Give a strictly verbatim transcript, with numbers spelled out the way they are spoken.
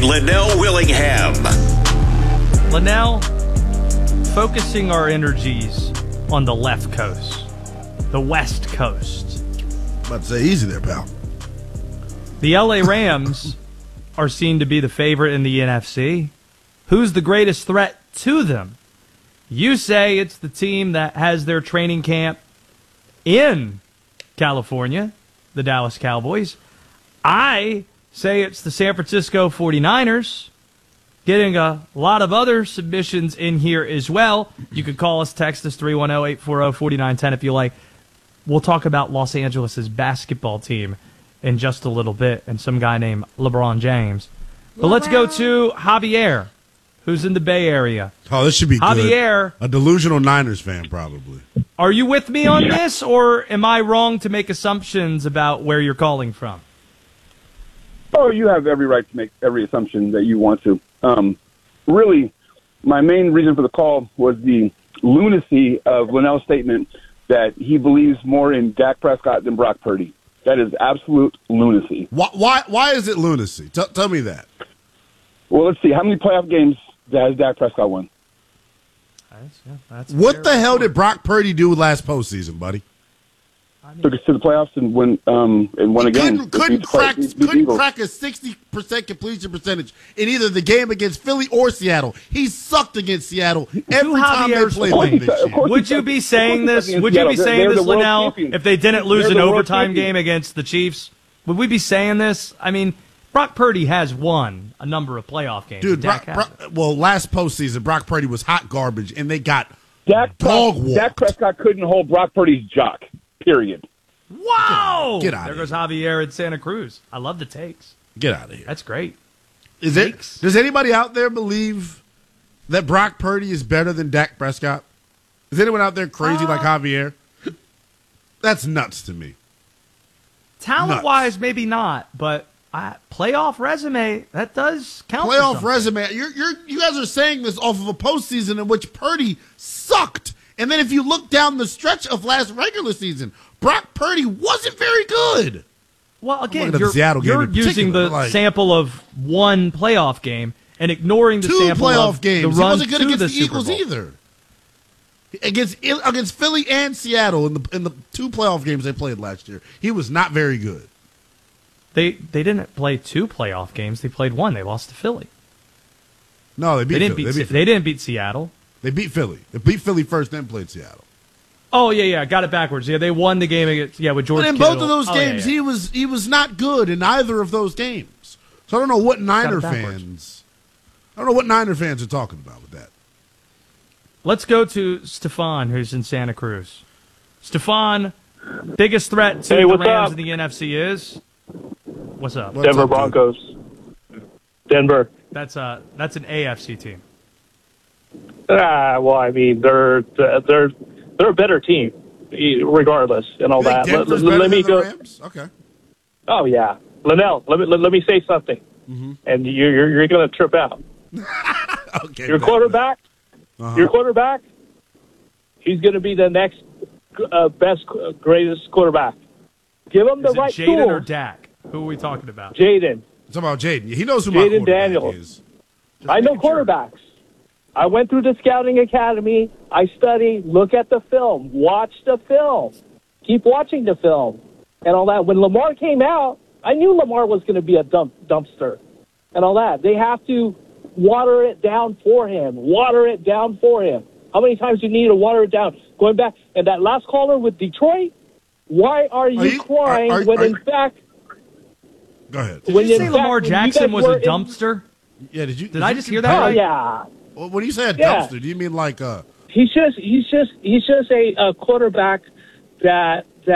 and Linnell Willingham. Linnell, focusing our energies on the left coast, the West Coast. About to say easy there, pal. The L A Rams are seen to be the favorite in the N F C. Who's the greatest threat to them? You say it's the team that has their training camp in California, the Dallas Cowboys. I say it's the San Francisco forty-niners. Getting a lot of other submissions in here as well. You can call us, text us, three one zero, eight four zero, four nine one zero if you like. We'll talk about Los Angeles' basketball team in just a little bit and some guy named LeBron James. But let's go to Javier, who's in the Bay Area. Oh, this should be Javier, good. A delusional Niners fan, probably. Are you with me on this, or am I wrong to make assumptions about where you're calling from? Oh, you have every right to make every assumption that you want to. Um, really, my main reason for the call was the lunacy of Linnell's statement that he believes more in Dak Prescott than Brock Purdy. That is absolute lunacy. Why? Why, why is it lunacy? T- tell me that. Well, let's see. How many playoff games has Dak Prescott won? That's, yeah, that's what the hell did Brock Purdy do last postseason, buddy? I mean, took us to the playoffs and won um, and won he again. Couldn't, couldn't crack, couldn't crack a sixty percent completion percentage in either the game against Philly or Seattle. He sucked against Seattle every time they played them this year. Would you be saying this? Would you be saying this, Linnell, if they didn't lose an overtime game against the Chiefs? Would we be saying this? I mean, Brock Purdy has won a number of playoff games. Dude, Brock, Brock, well, last postseason, Brock Purdy was hot garbage, and they got Dak dog walked. Dak Prescott couldn't hold Brock Purdy's jock, period. Wow! Get out There of goes here. Javier in Santa Cruz. I love the takes. Get out of here. That's great. Is takes. it? Does anybody out there believe that Brock Purdy is better than Dak Prescott? Is anyone out there crazy uh, like Javier? That's nuts to me. Talent-wise, maybe not, but uh, playoff resume, that does count. Playoff for resume. You're, you're, you guys are saying this off of a postseason in which Purdy sucked. And then if you look down the stretch of last regular season, Brock Purdy wasn't very good. Well, again, the you're, Seattle game you're in using the like, sample of one playoff game and ignoring the two sample playoff of games. the He run wasn't good to against the, the, Super Eagles Bowl. either. Against against Philly and Seattle in the in the two playoff games they played last year, he was not very good. They they didn't play two playoff games. They played one. They lost to Philly. No, they beat. They didn't Philly. beat. They beat, they didn't beat Seattle. They beat Philly. They beat Philly first, then played Seattle. Oh yeah, yeah, got it backwards. Yeah, they won the game against yeah with George. But in Kittle. both of those oh, games, yeah, yeah. he was he was not good in either of those games. So I don't know what Niner Got it backwards. fans. I don't know what Niner fans are talking about with that. Let's go to Stefan, who's in Santa Cruz. Stefan, biggest threat to hey, the what's Rams up? in the N F C is what's up? What's Denver up, Broncos. Denver. That's uh that's an A F C team. Ah, well, I mean, they're they're they're a better team, regardless, and all You think that. Let, Denver's let, better let me than the go. Rams? Okay. Oh yeah, Linnell. Let me let, let me say something, Mm-hmm. and you, you're you're going to trip out. Okay. Your bet, quarterback. Uh-huh. Your quarterback. He's going to be the next uh, best, uh, greatest quarterback. Give him the Is it right Jaden or tools. Dak? Who are we talking about? Jaden. It's about Jaden. He knows who my Jaden quarterback Daniels. is. Just I know making sure. quarterbacks. I went through the scouting academy. I study, look at the film, watch the film, keep watching the film, and all that. When Lamar came out, I knew Lamar was going to be a dump, dumpster and all that. They have to water it down for him, water it down for him. How many times do you need to water it down? Going back, and that last caller with Detroit, why are you, Are you- crying are- are- when, are- in fact, Go ahead. Did when you in say fact, Lamar when you Jackson guys was a were in- dumpster? Yeah, did you? Did I just hear that Oh, right? yeah. Well, when you said Yeah. dumpster, do you mean like uh? He's just he's just he's just a, a quarterback that